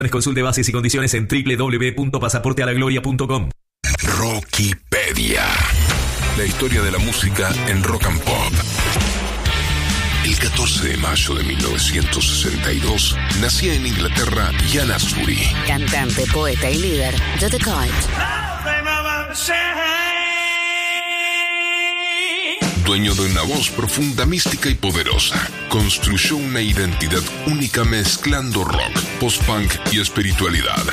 Consulte bases y condiciones en www.pasaportealagloria.com. Rockipedia. La historia de la música en rock and pop. El 14 de mayo de 1962 nacía en Inglaterra Ian Astbury. Cantante, poeta y líder de The Cult. Dueño de una voz profunda, mística y poderosa, construyó una identidad única mezclando rock, post-punk y espiritualidad.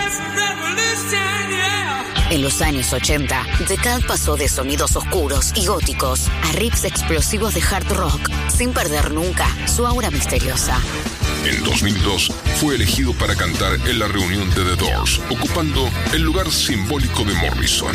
En los años 80, The Cult pasó de sonidos oscuros y góticos a riffs explosivos de hard rock, sin perder nunca su aura misteriosa. En 2002 fue elegido para cantar en la reunión de The Doors, ocupando el lugar simbólico de Morrison.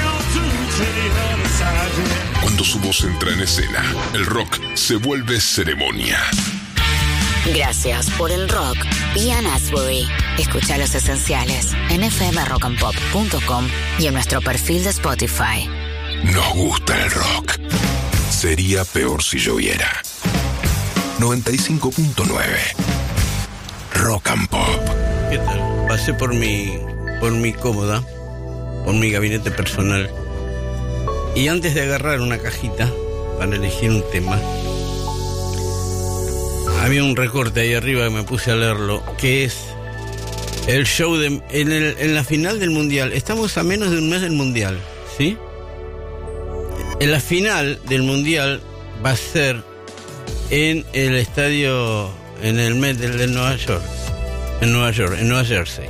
Cuando su voz entra en escena, el rock se vuelve ceremonia. Gracias por el rock, Ian Astbury. Escucha Los Esenciales en fmrockandpop.com y en nuestro perfil de Spotify. Nos gusta el rock. Sería peor si lloviera. 95.9 Rock and Pop. ¿Qué tal? Pasé por mi cómoda, por mi gabinete personal, y antes de agarrar una cajita para elegir un tema, había un recorte ahí arriba que me puse a leerlo, que es el show en la final del Mundial. Estamos a menos de un mes del Mundial, ¿sí? En la final del Mundial va a ser en el estadio, en el Met de Nueva York, en Nueva Jersey.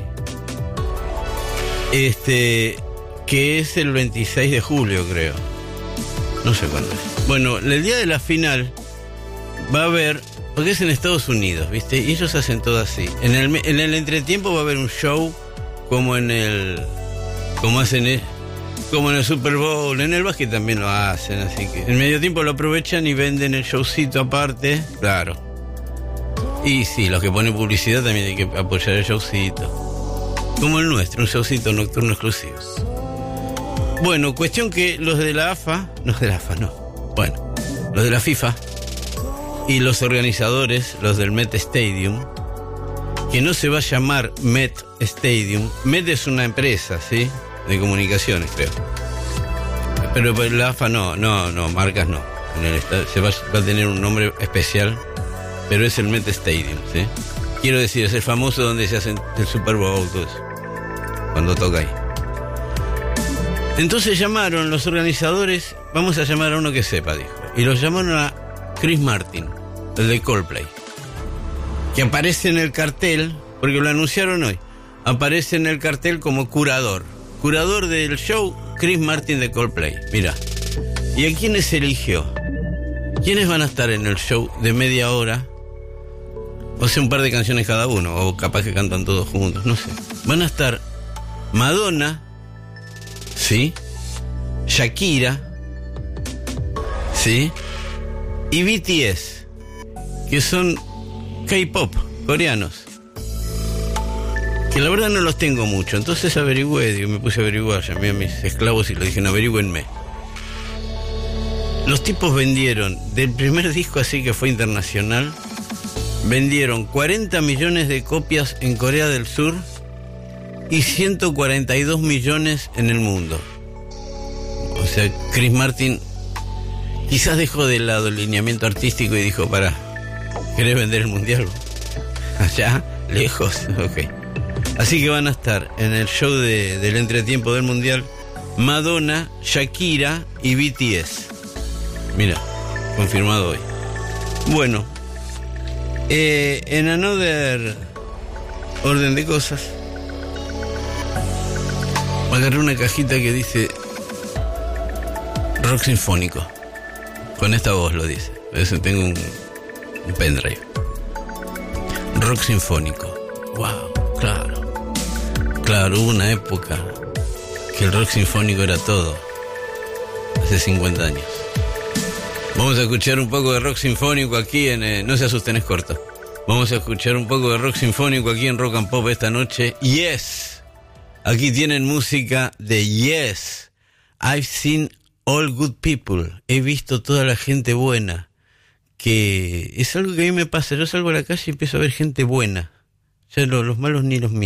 Que es el 26 de julio, creo. No sé cuándo es. Bueno, el día de la final va a haber, porque es en Estados Unidos, ¿viste? Y ellos hacen todo así. En el entretiempo va a haber un show como hacen como en el Super Bowl. En el básquet también lo hacen, así que en medio tiempo lo aprovechan y venden el showcito aparte, claro. Y sí, los que ponen publicidad también hay que apoyar el showcito, como el nuestro, un showcito nocturno exclusivo. Bueno, cuestión que los de la AFA, los de la FIFA y los organizadores, los del Met Stadium, que no se va a llamar Met Stadium. Met es una empresa, ¿sí?, de comunicaciones, creo. Pero la AFA no, marcas no. En el va a tener un nombre especial, pero es el Met Stadium, ¿sí? Quiero decir, es el famoso donde se hace el Super Bowl, todo eso, cuando toca ahí. Entonces llamaron los organizadores, vamos a llamar a uno que sepa, dijo. Y los llamaron a Chris Martin, el de Coldplay, que aparece en el cartel, porque lo anunciaron hoy, aparece en el cartel como curador del show, Chris Martin de Coldplay. Mira, ¿y a quiénes eligió? ¿Quiénes van a estar en el show de media hora? O sea, un par de canciones cada uno, o capaz que cantan todos juntos, no sé. Van a estar Madonna, ¿sí?, Shakira, ¿sí?, y BTS, que son K-pop coreanos, que la verdad no los tengo mucho. Entonces averigüé, me puse a averiguar, llamé a mis esclavos y les dije, averigüenme. Los tipos vendieron, del primer disco así que fue internacional, vendieron 40 millones de copias en Corea del Sur y 142 millones en el mundo. O sea, Chris Martin quizás dejó de lado el lineamiento artístico y dijo, ¿querés vender el mundial? Allá, lejos, ok. Así que van a estar en el show del entretiempo del mundial Madonna, Shakira y BTS. Mira, confirmado hoy. Bueno, en another orden de cosas, agarré una cajita que dice rock sinfónico. Con esta voz lo dice. Eso tengo un pendrive. Rock sinfónico. Wow, claro, hubo una época que el rock sinfónico era todo. Hace 50 años. Vamos a escuchar un poco de rock sinfónico aquí en... no se asusten, es corto. Vamos a escuchar un poco de rock sinfónico aquí en Rock and Pop esta noche. Yes. Aquí tienen música de Yes. I've seen all good people. He visto toda la gente buena. Que es algo que a mí me pasa. Yo salgo a la calle y empiezo a ver gente buena. sea, los malos ni los